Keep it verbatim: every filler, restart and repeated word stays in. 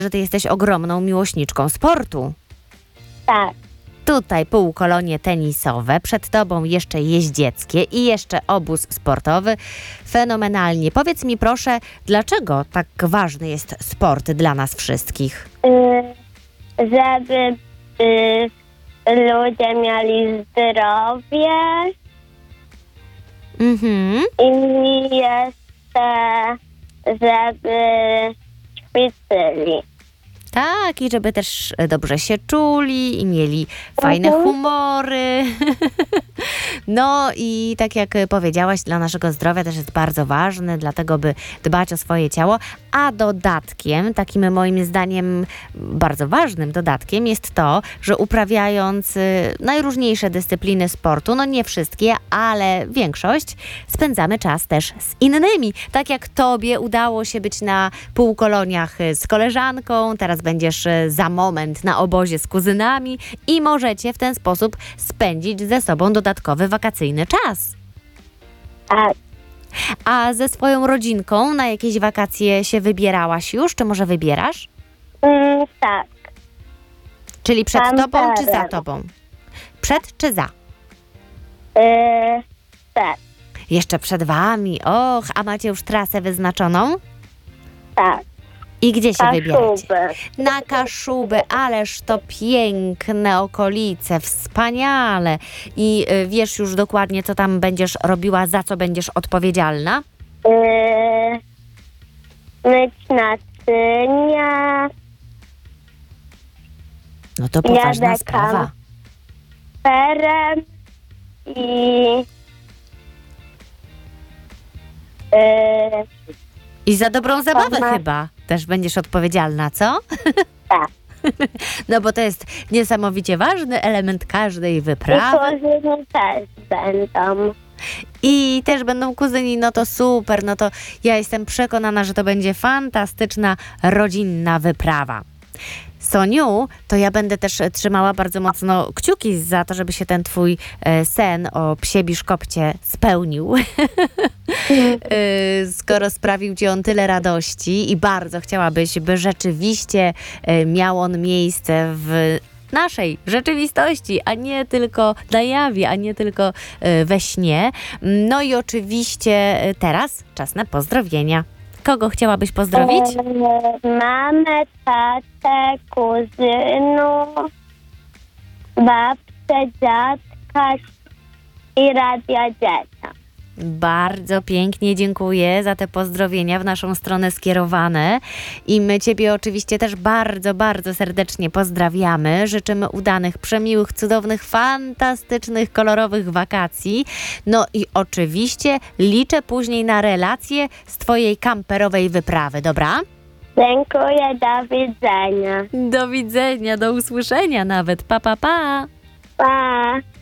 że ty jesteś ogromną miłośniczką sportu. Tak. Tutaj półkolonie tenisowe, przed tobą jeszcze jeździeckie i jeszcze obóz sportowy. Fenomenalnie. Powiedz mi proszę, dlaczego tak ważny jest sport dla nas wszystkich? Y, żeby y, ludzie mieli zdrowie Mhm. i jeszcze żeby ćwiczyli. Tak, i żeby też dobrze się czuli i mieli fajne Mhm. humory. No i tak jak powiedziałaś, dla naszego zdrowia też jest bardzo ważny, dlatego by dbać o swoje ciało. A dodatkiem, takim moim zdaniem bardzo ważnym dodatkiem jest to, że uprawiając y, najróżniejsze dyscypliny sportu, no nie wszystkie, ale większość, spędzamy czas też z innymi. Tak jak tobie udało się być na półkoloniach y, z koleżanką, teraz będziesz y, za moment na obozie z kuzynami i możecie w ten sposób spędzić ze sobą dodatkowy wakacyjny czas. Tak. A ze swoją rodzinką na jakieś wakacje się wybierałaś już, czy może wybierasz? Mm, tak. Czyli przed Tam tobą, czy za teraz. tobą? Przed czy za? Y, tak. Jeszcze przed wami. Och, a macie już trasę wyznaczoną? Tak. I gdzie się wybieracie? Kaszuby. Na Kaszuby, ależ to piękne okolice, wspaniale. I y, wiesz już dokładnie, co tam będziesz robiła, za co będziesz odpowiedzialna? Y, myć naczynia, No to poważna Jadę sprawa. perem i y, I za dobrą zabawę Mama. chyba też będziesz odpowiedzialna, co? tak. No bo to jest niesamowicie ważny element każdej I wyprawy. kuzyny też będą. I też będą kuzyni, no to super, no to ja jestem przekonana, że to będzie fantastyczna, rodzinna wyprawa. Soniu, to ja będę też trzymała bardzo mocno kciuki za to, żeby się ten twój e, sen o psie biszkopcie spełnił. E, skoro sprawił ci on tyle radości i bardzo chciałabyś, by rzeczywiście e, miał on miejsce w naszej rzeczywistości, a nie tylko na jawie, a nie tylko e, we śnie. No i oczywiście e, teraz czas na pozdrowienia. Kogo chciałabyś pozdrowić? Y, mamę, tatę, kuzynów, babcię, dziadka i radia dzieciak. Bardzo pięknie dziękuję za te pozdrowienia w naszą stronę skierowane i my Ciebie oczywiście też bardzo, bardzo serdecznie pozdrawiamy. Życzymy udanych, przemiłych, cudownych, fantastycznych, kolorowych wakacji. No i oczywiście liczę później na relacje z Twojej kamperowej wyprawy, dobra? Dziękuję, do widzenia. Do widzenia, do usłyszenia nawet. Pa, pa, pa! Pa!